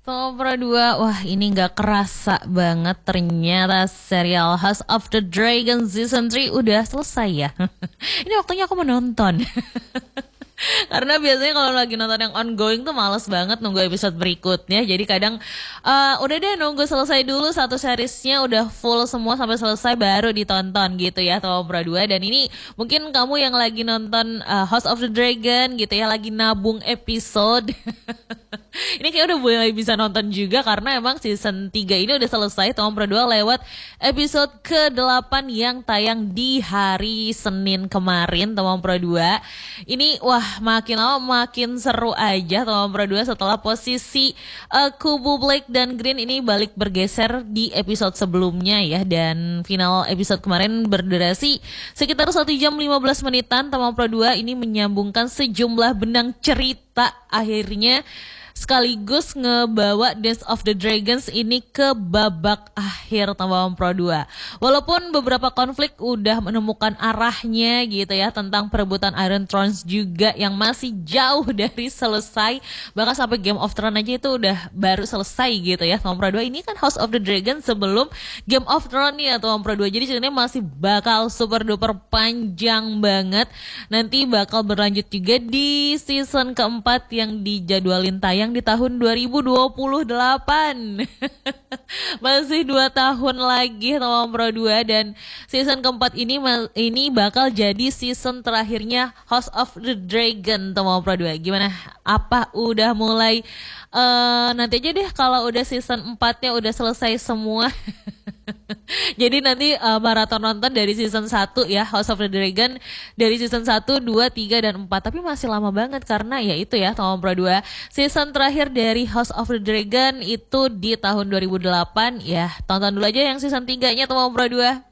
Topra 2, wah ini gak kerasa banget ternyata serial House of the Dragon Season 3 udah selesai ya. Ini waktunya aku menonton. Karena biasanya kalau lagi nonton yang ongoing tuh males banget nunggu episode berikutnya. Jadi kadang udah deh nunggu selesai dulu satu seriesnya udah full semua sampai selesai baru ditonton gitu ya Topra 2. Dan ini mungkin kamu yang lagi nonton House of the Dragon gitu ya, lagi nabung episode. Ini kayak udah mulai bisa nonton juga karena emang season 3 ini udah selesai. Topra 2 lewat episode ke-8 yang tayang di hari Senin kemarin. Topra 2 ini wah makin lama makin seru aja Topra 2 setelah posisi kubu Black dan Green ini balik bergeser di episode sebelumnya ya. Dan final episode kemarin berdurasi sekitar 1 jam 15 menitan. Topra 2 ini menyambungkan sejumlah benang cerita akhirnya sekaligus ngebawa Dance of the Dragons ini ke babak akhir Topra 2. Walaupun beberapa konflik udah menemukan arahnya gitu ya, tentang perebutan Iron Thrones juga yang masih jauh dari selesai. Bahkan sampai Game of Thrones aja itu udah baru selesai gitu ya. Topra 2 ini kan House of the Dragon sebelum Game of Thrones nih ya Topra 2. Jadi ceritanya masih bakal super duper panjang banget. Nanti bakal berlanjut juga di season keempat yang dijadwalin tayang di tahun 2028. Masih 2 tahun lagi Topra 2 dan season keempat ini bakal jadi season terakhirnya House of the Dragon Topra 2. Gimana? Apa udah mulai nanti aja deh kalau udah season 4-nya udah selesai semua. Jadi nanti maraton nonton dari season 1 ya House of the Dragon dari season 1, 2, 3, dan 4. Tapi masih lama banget karena ya itu ya Topra 2. Season terakhir dari House of the Dragon itu di tahun 2008 ya. Tonton dulu aja yang season 3-nya Topra 2.